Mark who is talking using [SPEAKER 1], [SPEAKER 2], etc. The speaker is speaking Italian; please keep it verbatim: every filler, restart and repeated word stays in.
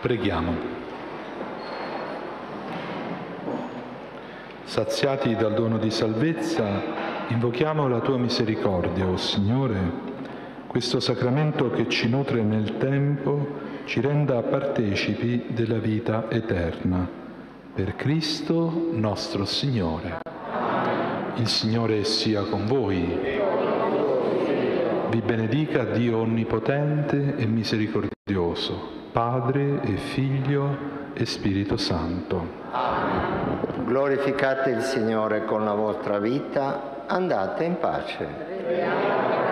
[SPEAKER 1] Preghiamo. Saziati dal dono di salvezza, invochiamo la tua misericordia, o Signore. Questo sacramento che ci nutre nel tempo ci renda partecipi della vita eterna. Per Cristo nostro Signore. Il Signore sia con voi. Vi benedica Dio Onnipotente e Misericordioso, Padre e Figlio e Spirito Santo.
[SPEAKER 2] Glorificate il Signore con la vostra vita, andate in pace.